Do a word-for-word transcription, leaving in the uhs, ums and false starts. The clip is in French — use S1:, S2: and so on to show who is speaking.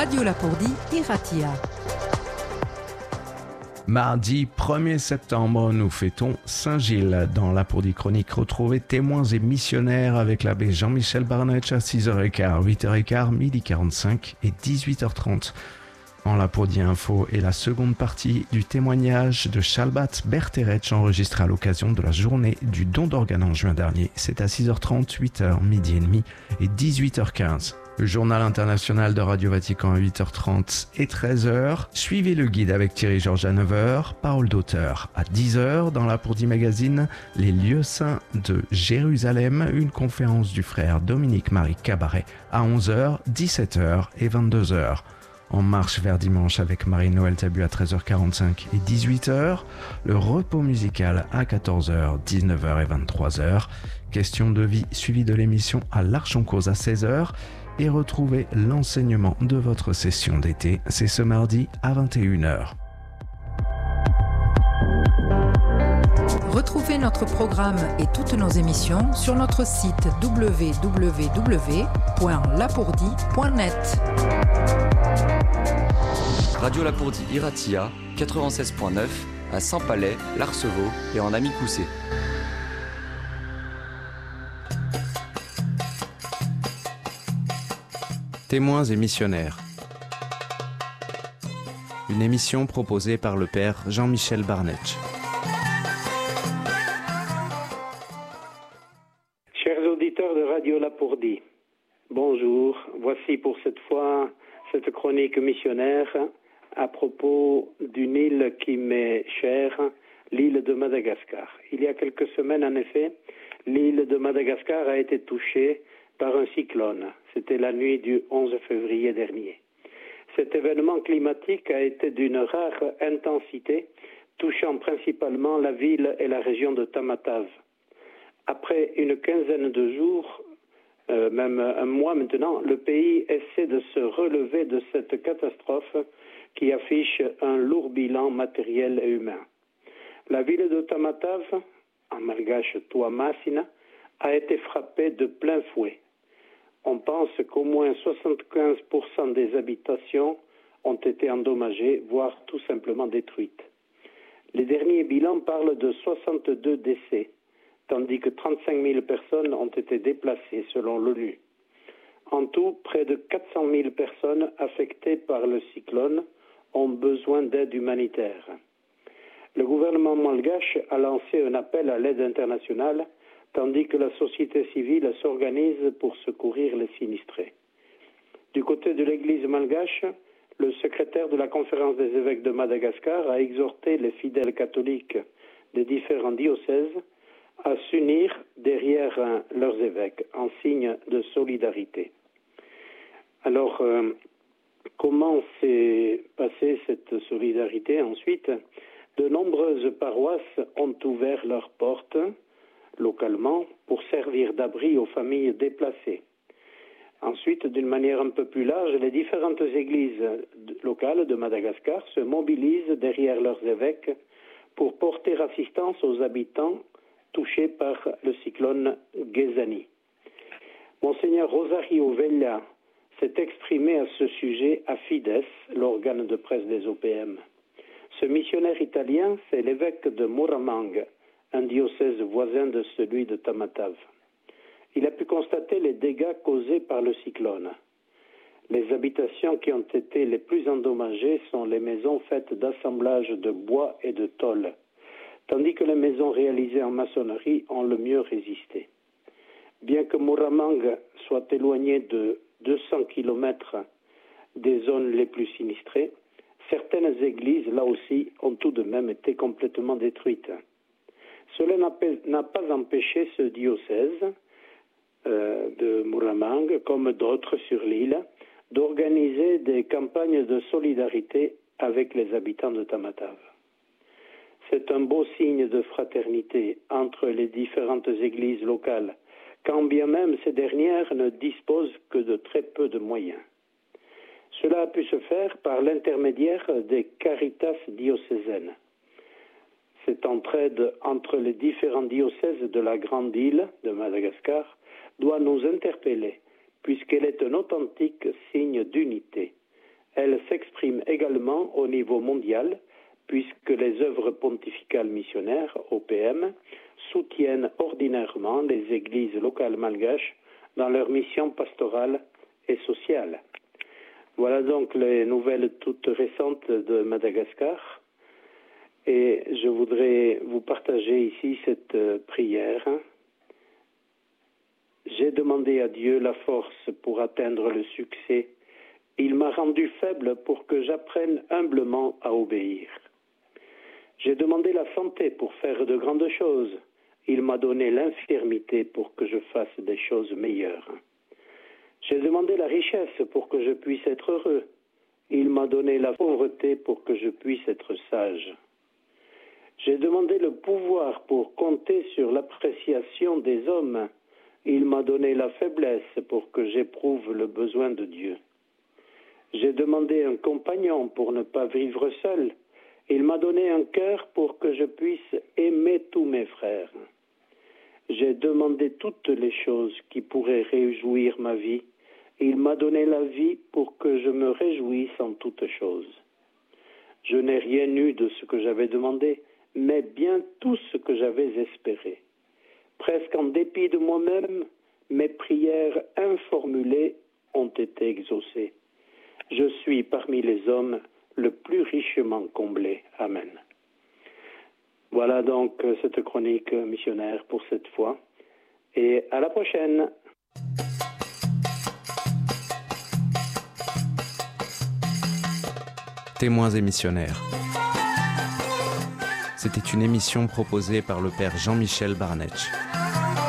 S1: Radio Lapourdie, Iratia.
S2: Mardi premier septembre, nous fêtons Saint-Gilles. Dans Lapourdie Chronique, retrouvez témoins et missionnaires avec l'abbé Jean-Michel Barnetch à six heures quinze, huit heures quinze, midi quarante-cinq et dix-huit heures trente. En Lapourdie Info est la seconde partie du témoignage de Shalbat Berteretch enregistré à l'occasion de la journée du don d'organes en juin dernier. C'est à six heures trente, huit heures, midi et demi et dix-huit heures quinze. Le journal international de Radio Vatican à huit heures trente et treize heures. Suivez le guide avec Thierry Georges à neuf heures. Parole d'auteur à dix heures. Dans Lapourdie Magazine, les lieux saints de Jérusalem. Une conférence du frère Dominique-Marie Cabaret à onze heures, dix-sept heures et vingt-deux heures. En marche vers dimanche avec Marie-Noël Tabu à treize heures quarante-cinq et dix-huit heures. Le repos musical à quatorze heures, dix-neuf heures et vingt-trois heures. Question de vie suivie de l'émission à l'Arche en Cause à seize heures. Et retrouvez l'enseignement de votre session d'été. C'est ce mardi à vingt et une heures.
S1: Retrouvez notre programme et toutes nos émissions sur notre site w w w point lapourdie point net.
S3: Radio Lapourdie Iratia, quatre-vingt-seize point neuf, à Saint-Palais, l'Arceveau et en Amicoussé.
S2: Témoins et missionnaires. Une émission proposée par le père Jean-Michel Barnetch.
S4: Chers auditeurs de Radio Lapourdie, bonjour. Voici pour cette fois cette chronique missionnaire à propos d'une île qui m'est chère, l'île de Madagascar. Il y a quelques semaines, en effet, l'île de Madagascar a été touchée par un cyclone. C'était la nuit du onze février dernier. Cet événement climatique a été d'une rare intensité, touchant principalement la ville et la région de Tamatave. Après une quinzaine de jours, euh, même un mois maintenant, le pays essaie de se relever de cette catastrophe qui affiche un lourd bilan matériel et humain. La ville de Tamatave, en malgache Tuamasina, a été frappée de plein fouet. On pense qu'au moins soixante-quinze pour cent des habitations ont été endommagées, voire tout simplement détruites. Les derniers bilans parlent de soixante-deux décès, tandis que trente-cinq mille personnes ont été déplacées selon l'ONU. En tout, près de quatre cent mille personnes affectées par le cyclone ont besoin d'aide humanitaire. Le gouvernement malgache a lancé un appel à l'aide internationale, tandis que la société civile s'organise pour secourir les sinistrés. Du côté de l'église malgache, le secrétaire de la conférence des évêques de Madagascar a exhorté les fidèles catholiques des différents diocèses à s'unir derrière leurs évêques en signe de solidarité. Alors, euh, comment s'est passée cette solidarité ensuite? De nombreuses paroisses ont ouvert leurs portes localement pour servir d'abri aux familles déplacées. Ensuite, d'une manière un peu plus large, les différentes églises locales de Madagascar se mobilisent derrière leurs évêques pour porter assistance aux habitants touchés par le cyclone Ghezani. Monseigneur Rosario Vella s'est exprimé à ce sujet à Fides, l'organe de presse des O P M. Ce missionnaire italien, c'est l'évêque de Muramang, un diocèse voisin de celui de Tamatave. Il a pu constater les dégâts causés par le cyclone. Les habitations qui ont été les plus endommagées sont les maisons faites d'assemblage de bois et de tôle, tandis que les maisons réalisées en maçonnerie ont le mieux résisté. Bien que Muramang soit éloigné de deux cents kilomètres des zones les plus sinistrées, certaines églises, là aussi, ont tout de même été complètement détruites. Cela n'a pas empêché ce diocèse euh, de Muramang, comme d'autres sur l'île, d'organiser des campagnes de solidarité avec les habitants de Tamatave. C'est un beau signe de fraternité entre les différentes églises locales, quand bien même ces dernières ne disposent que de très peu de moyens. Cela a pu se faire par l'intermédiaire des caritas diocésaines. Cette entraide entre les différents diocèses de la grande île de Madagascar doit nous interpeller, puisqu'elle est un authentique signe d'unité. Elle s'exprime également au niveau mondial, puisque les œuvres pontificales missionnaires, O P M, soutiennent ordinairement les églises locales malgaches dans leur mission pastorale et sociale. Voilà donc les nouvelles toutes récentes de Madagascar. Et je voudrais vous partager ici cette prière. J'ai demandé à Dieu la force pour atteindre le succès. Il m'a rendu faible pour que j'apprenne humblement à obéir. J'ai demandé la santé pour faire de grandes choses. Il m'a donné l'infirmité pour que je fasse des choses meilleures. J'ai demandé la richesse pour que je puisse être heureux. Il m'a donné la pauvreté pour que je puisse être sage. J'ai demandé le pouvoir pour compter sur l'appréciation des hommes. Il m'a donné la faiblesse pour que j'éprouve le besoin de Dieu. J'ai demandé un compagnon pour ne pas vivre seul. Il m'a donné un cœur pour que je puisse aimer tous mes frères. J'ai demandé toutes les choses qui pourraient réjouir ma vie. Il m'a donné la vie pour que je me réjouisse en toutes choses. Je n'ai rien eu de ce que j'avais demandé, mais bien tout ce que j'avais espéré. Presque en dépit de moi-même, mes prières informulées ont été exaucées. Je suis parmi les hommes le plus richement comblé. Amen. Voilà donc cette chronique missionnaire pour cette fois. Et à la prochaine.
S2: Témoins et missionnaires. C'était une émission proposée par le père Jean-Michel Barnetch.